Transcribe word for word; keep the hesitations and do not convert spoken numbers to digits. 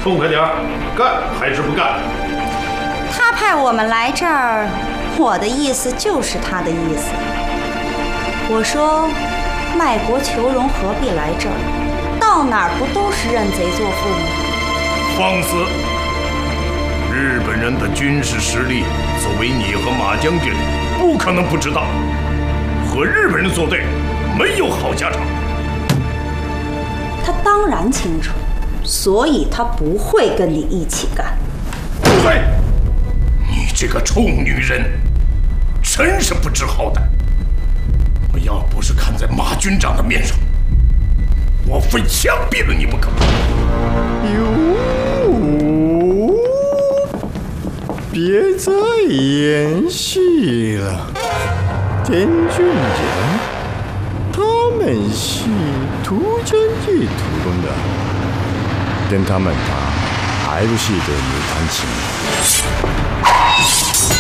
痛快点，干还是不干？ 他派我们来这儿，我的意思就是他的意思。我说，卖国求荣何必来这儿？到哪儿不都是认贼作父吗？ 放肆！日本人的军事实力，作为你和马将军，不可能不知道。和日本人作对，没有好下场。 他当然清楚，所以他不会跟你一起干。 住嘴！你这个臭女人，真是不知好歹！我要不是看在马军长的面上，我非枪毙了你不可！ 哟，别再演戏了，田军人，他们是土生地土的，等他们打，还不是对你弹琴？